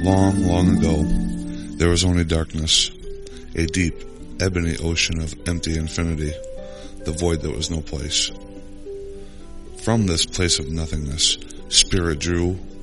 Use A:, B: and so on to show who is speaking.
A: Long, long ago, there was only darkness, a deep, ebony ocean of empty infinity, the void that was no place. From this place of nothingness, Spirit drew